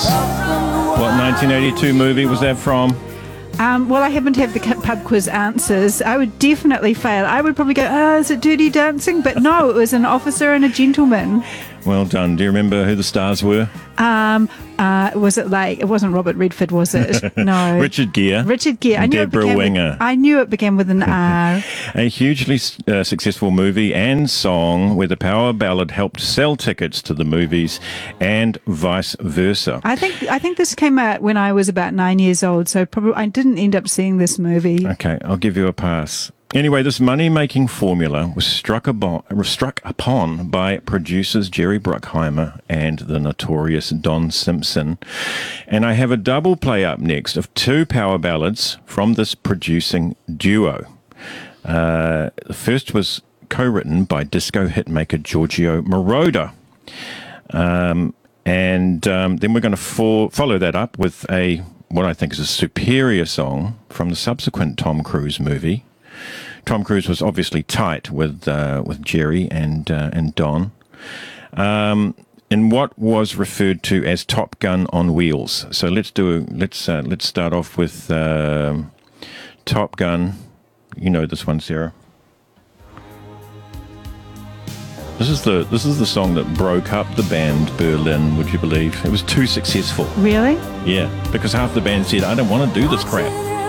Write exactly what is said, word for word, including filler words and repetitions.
What nineteen eighty-two movie was that from? Um, well, I happen to have the pub quiz answers. I would definitely fail. I would probably go, oh, is it Dirty Dancing? But no, it was An Officer and a Gentleman. Well done. Do you remember who the stars were? Um, uh, was it like, it wasn't Robert Redford, was it? No. Richard Gere. Richard Gere. I knew Deborah it began Winger. With, I knew it began with an R. A hugely uh, successful movie and song where the power ballad helped sell tickets to the movies and vice versa. I think I think this came out when I was about nine years old, so probably I didn't end up seeing this movie. Okay, I'll give you a pass. Anyway, this money-making formula was struck, abo- was struck upon by producers Jerry Bruckheimer and the notorious Don Simpson. And I have a double play up next of two power ballads from this producing duo. Uh, the first was co-written by disco hitmaker Giorgio Moroder. Um, and um, then we're going to fo- follow that up with a what I think is a superior song from the subsequent Tom Cruise movie. Tom Cruise was obviously tight with uh, with Jerry and uh, and Don, um, in what was referred to as Top Gun on wheels. So let's do let's uh, let's start off with uh, Top Gun. You know this one, Sarah. This is the this is the song that broke up the band Berlin. Would you believe it was too successful? Really? Yeah, because half the band said, "I don't want to do this crap."